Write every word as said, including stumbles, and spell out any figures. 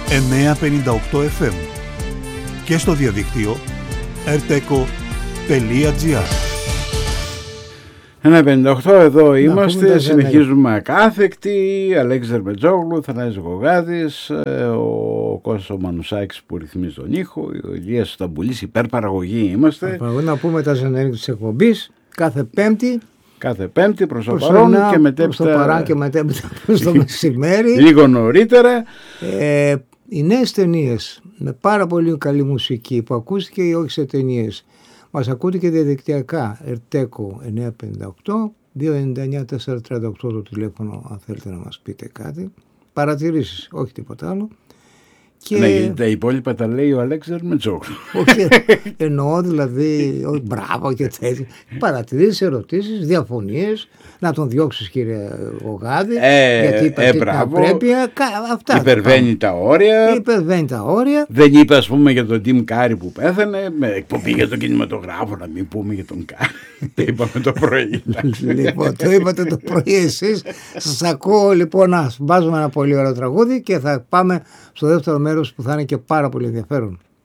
εννιακόσια πενήντα οκτώ εφ εμ και στο διαδίκτυο ερτέκο τελεία τζι άρ. εννιακόσια πενήντα οκτώ, εδώ είμαστε, συνεχίζουμε ακάθεκτοι. Αλέξης Δερμετζόγλου, Θανάσης Γογάδης, ο Κώστας Μανουσάκης που ρυθμίζει τον ήχο, ο Ηλίας Σταμπουλής, υπερπαραγωγή είμαστε. Να πούμε τα ζενέρια της εκπομπής κάθε Πέμπτη. Κάθε Πέμπτη προς το παρόν και μετέπειτα προς το παρόν και μετέπειτα προς το μεσημέρι. Λίγο νωρίτερα. Ε, οι νέες ταινίες με πάρα πολύ καλή μουσική που ακούστηκε ή όχι σε ταινίες. Μας ακούτε και διαδικτυακά. Ερτέκο εννιακόσια πενήντα οκτώ, δύο εννιά εννιά τέσσερα τρία οκτώ το τηλέφωνο αν θέλετε να μας πείτε κάτι. Παρατηρήσεις, όχι τίποτα άλλο. Και... Ναι, τα υπόλοιπα τα λέει ο Αλέξης Δερμετζόγλου. Όχι, εννοώ δηλαδή, όχι, μπράβο και τέτοια. Παρατηρήσεις, ερωτήσεις, διαφωνίες, να τον διώξεις κύριε Γογάδη, ε, γιατί είπα ε, την απρέπεια, αυτά. Υπερβαίνει τα όρια. Υπερβαίνει τα όρια. Δεν είπε ας πούμε για τον Τιμ Κάρι που πέθανε, με εκπομπή για τον κινηματογράφο, να μην πούμε για τον Κάρι. Το είπαμε το πρωί. Λοιπόν, το είπατε το πρωί εσείς. Σας ακούω λοιπόν να βάζουμε ένα πολύ ωραίο τραγούδι και θα πάμε στο δεύτερο μέρος που θα είναι και πάρα πολύ ενδιαφέρον.